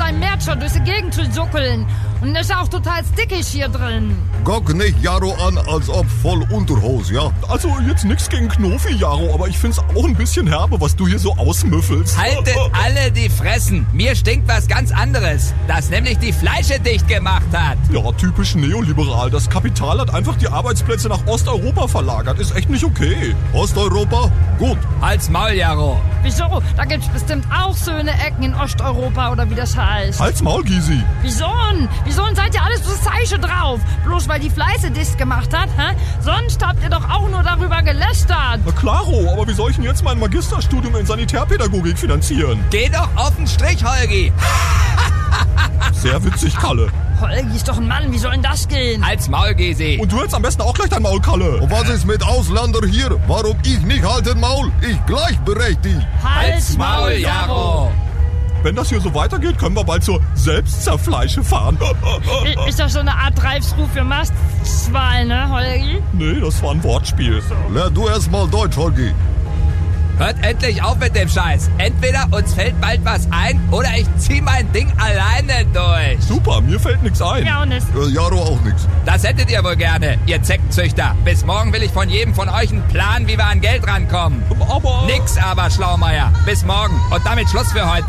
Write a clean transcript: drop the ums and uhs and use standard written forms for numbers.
seinem Mädchen durch die Gegend zu suckeln. Und ist auch total stickig hier drin. Guck nicht Jaro an, als ob voll Unterhose, ja? Also jetzt nix gegen Knofi, Jaro, aber ich find's auch ein bisschen herbe, was du hier so ausmüffelst. Haltet alle die Fressen. Mir stinkt was ganz anderes, das nämlich die Fleische dicht gemacht hat. Ja, typisch neoliberal. Das Kapital hat einfach die Arbeitsplätze nach Osteuropa verlagert. Ist echt nicht okay. Osteuropa? Gut. Halt's Maul, Jaro. Wieso? Da gibt's bestimmt auch so eine Ecken in Osteuropa oder wie das heißt. Halt's Maul, Gysi. Wieso? Wieso seid ihr alles so Zeiche drauf? Bloß weil die Fleiße dicht gemacht hat, hä? Sonst habt ihr doch auch nur darüber gelästert. Na klaro, aber wie soll ich denn jetzt mein Magisterstudium in Sanitärpädagogik finanzieren? Geh doch auf den Strich, Holgi. Sehr witzig, Kalle. Holgi ist doch ein Mann, wie soll denn das gehen? Halt's Maul, Gysi. Und du hältst am besten auch gleich dein Maul, Kalle. Und was ist mit Ausländer hier? Warum ich nicht halten Maul? Ich gleichberechtigt. Halt's Maul, Jaro. Wenn das hier so weitergeht, können wir bald zur Selbstzerfleische fahren. Ist das so eine Art Reifsruf für Mastzwal, ne, Holgi? Nee, das war ein Wortspiel. Lern du erst mal Deutsch, Holgi. Hört endlich auf mit dem Scheiß. Entweder uns fällt bald was ein oder ich zieh mein Ding alleine durch. Super, mir fällt nichts ein. Ja, und es. Jaro auch nix. Das hättet ihr wohl gerne, ihr Zeckenzüchter. Bis morgen will ich von jedem von euch einen Plan, wie wir an Geld rankommen. Aber... Nix aber, Schlaumeier. Bis morgen. Und damit Schluss für heute.